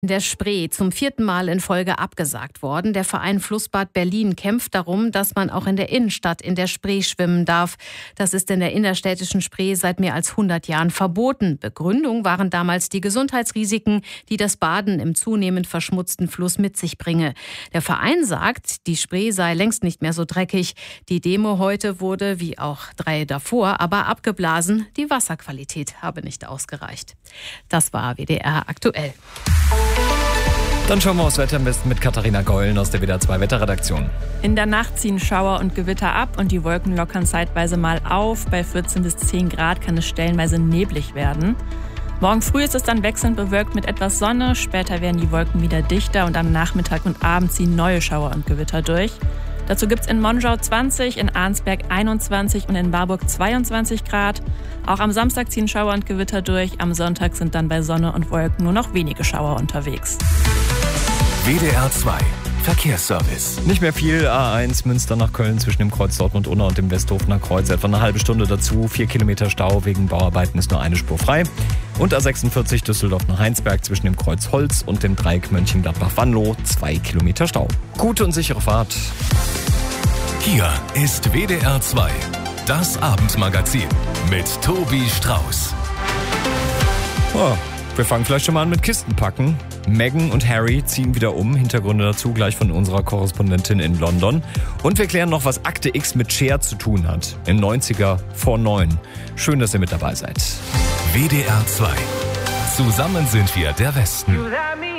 In der Spree zum 4. Mal in Folge abgesagt worden. Der Verein Flussbad Berlin kämpft darum, dass man auch in der Innenstadt in der Spree schwimmen darf. Das ist in der innerstädtischen Spree seit mehr als 100 Jahren verboten. Begründung waren damals die Gesundheitsrisiken, die das Baden im zunehmend verschmutzten Fluss mit sich bringe. Der Verein sagt, die Spree sei längst nicht mehr so dreckig. Die Demo heute wurde, wie auch 3 davor, aber abgeblasen. Die Wasserqualität habe nicht ausgereicht. Das war WDR aktuell. Dann schauen wir aufs Wetter am besten mit Katharina Geulen aus der WDR 2 Wetterredaktion. In der Nacht ziehen Schauer und Gewitter ab und die Wolken lockern zeitweise mal auf. Bei 14 bis 10 Grad kann es stellenweise neblig werden. Morgen früh ist es dann wechselnd bewölkt mit etwas Sonne. Später werden die Wolken wieder dichter und am Nachmittag und Abend ziehen neue Schauer und Gewitter durch. Dazu gibt es in Monschau 20, in Arnsberg 21 und in Warburg 22 Grad. Auch am Samstag ziehen Schauer und Gewitter durch. Am Sonntag sind dann bei Sonne und Wolken nur noch wenige Schauer unterwegs. WDR 2 Verkehrsservice. Nicht mehr viel. A1 Münster nach Köln zwischen dem Kreuz Dortmund-Unna und dem Westhofener Kreuz. Etwa eine halbe Stunde dazu. 4 Kilometer Stau. Wegen Bauarbeiten ist nur eine Spur frei. Und A46 Düsseldorf nach Heinsberg zwischen dem Kreuz Holz und dem Dreieck Mönchengladbach-Wanlo. 2 Kilometer Stau. Gute und sichere Fahrt. Hier ist WDR 2, das Abendmagazin mit Tobi Strauß. Oh, wir fangen vielleicht schon mal an mit Kistenpacken. Meghan und Harry ziehen wieder um. Hintergründe dazu gleich von unserer Korrespondentin in London. Und wir klären noch, was Akte X mit Cher zu tun hat. Im 90er vor 9. Schön, dass ihr mit dabei seid. WDR 2. Zusammen sind wir der Westen.